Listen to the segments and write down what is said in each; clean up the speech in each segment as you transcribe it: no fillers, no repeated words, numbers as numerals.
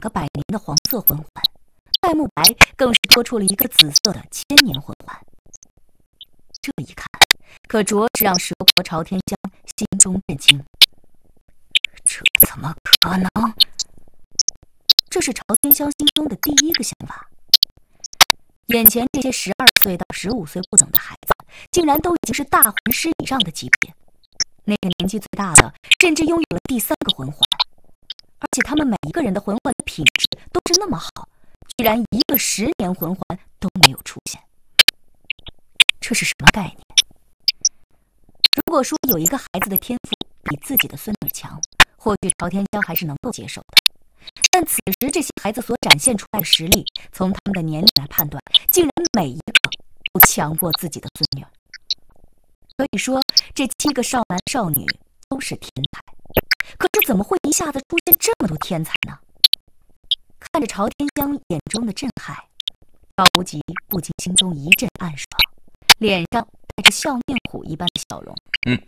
个百年的黄色魂环，戴沐白更是多出了一个紫色的千年魂环。这一看，可着实让蛇婆朝天香心中震惊。这怎么可能？这是朝天香心中的第一个想法。眼前这些12岁到15岁不等的孩子，竟然都已经是大魂师以上的级别。那个年纪最大的，甚至拥有了第3个魂环，而且他们每一个人的魂环的品质都是那么好，居然一个10年魂环都没有出现。这是什么概念？如果说有一个孩子的天赋比自己的孙女强，或许朝天香还是能够接受的。但此时这些孩子所展现出来的实力，从他们的年龄来判断，竟然每一个都强过自己的孙女。可以说，这7个少男少女都是天才。可是怎么会一下子出现这么多天才呢？看着朝天香眼中的震撼，赵无极不禁心中一阵暗爽，脸上带着笑面虎一般的笑容。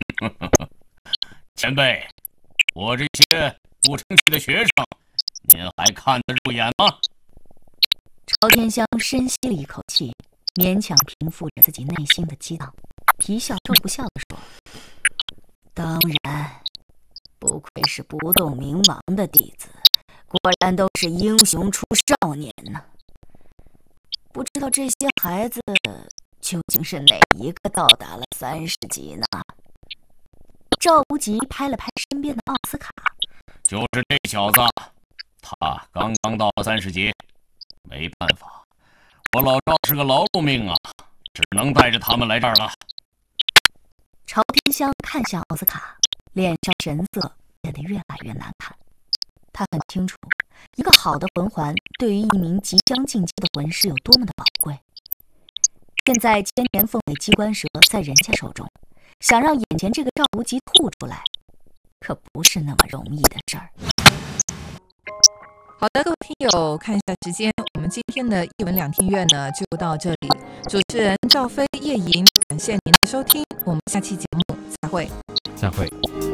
前辈，我这些不成器的学生，您还看得入眼吗？ 朝天香深吸了一口气，勉强平复着自己内心的激荡，皮笑肉不笑地说：“当然，不愧是不动明王的弟子，果然都是英雄出少年呢。不知道这些孩子究竟是哪一个到达了30级呢？”赵无极拍了拍身边的奥斯卡：“ 就是这小子，他刚刚到30级，没办法，我老赵是个劳碌命啊，只能带着他们来这儿了。” 朝天香看向奥斯卡，脸上神色变得越来越难看。他很清楚，一个好的魂环对于一名即将进阶的魂师有多么的宝贵。现在千年凤尾机关蛇在人家手中，想让眼前这个赵无极吐出来，可不是那么容易的事儿。 好的，各位听友，看一下时间，我们今天的一文两听院呢就到这里。主持人赵飞、叶莹，感谢您的收听，我们下期节目再会。 再会。